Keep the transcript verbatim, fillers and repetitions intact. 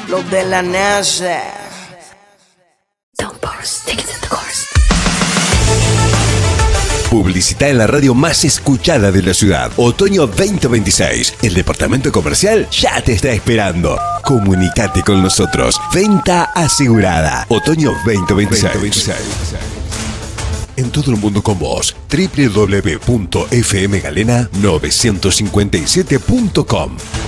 Los de la NASA. Publicita en la radio más escuchada de la ciudad. Otoño veinte veintiséis. El departamento comercial ya te está esperando. Comunicate con nosotros. Venta asegurada. Otoño veinte veintiséis. En todo el mundo con vos. doble u doble u doble u punto f m galena novecientos cincuenta y siete punto com.